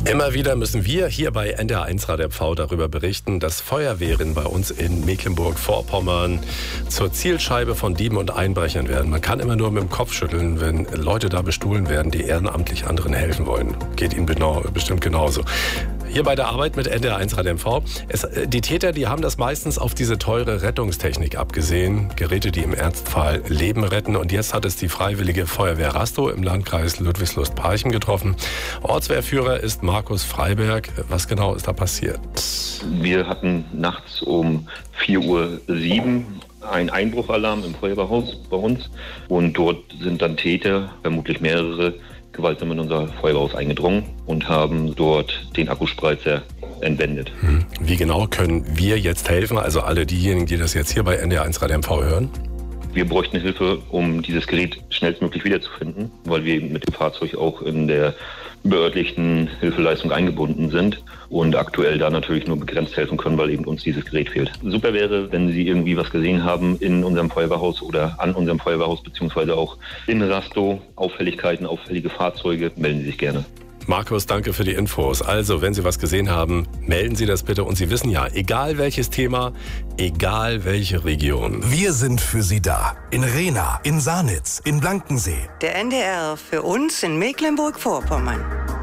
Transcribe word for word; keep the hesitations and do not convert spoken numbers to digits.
Immer wieder müssen wir hier bei N D R eins Radio M V darüber berichten, dass Feuerwehren bei uns in Mecklenburg-Vorpommern zur Zielscheibe von Dieben und Einbrechern werden. Man kann immer nur mit dem Kopf schütteln, wenn Leute da bestohlen werden, die ehrenamtlich anderen helfen wollen. Geht ihnen genau, bestimmt genauso. Hier bei der Arbeit mit N D R eins Radio M V. Es, die Täter, die haben das meistens auf diese teure Rettungstechnik abgesehen. Geräte, die im Ernstfall Leben retten. Und jetzt hat es die Freiwillige Feuerwehr Rastow im Landkreis Ludwigslust-Parchim getroffen. Ortswehrführer ist Markus Freiberg. Was genau ist da passiert? Wir hatten nachts um vier Uhr sieben einen Einbruchalarm im Feuerwehrhaus bei uns. Und dort sind dann Täter, vermutlich mehrere, gewaltsam in unser Feuerwehrhaus eingedrungen und haben dort den Akkuspreizer entwendet. Wie genau können wir jetzt helfen? Also alle diejenigen, die das jetzt hier bei N D R eins Radio M V hören? Wir bräuchten Hilfe, um dieses Gerät schnellstmöglich wiederzufinden, weil wir mit dem Fahrzeug auch in der überörtlichen Hilfeleistung eingebunden sind und aktuell da natürlich nur begrenzt helfen können, weil eben uns dieses Gerät fehlt. Super wäre, wenn Sie irgendwie was gesehen haben in unserem Feuerwehrhaus oder an unserem Feuerwehrhaus, beziehungsweise auch in Rastow, Auffälligkeiten, auffällige Fahrzeuge, melden Sie sich gerne. Markus, danke für die Infos. Also, wenn Sie was gesehen haben, melden Sie das bitte. Und Sie wissen ja, egal welches Thema, egal welche Region. Wir sind für Sie da. In Rehna, in Sanitz, in Blankensee. Der N D R für uns in Mecklenburg-Vorpommern.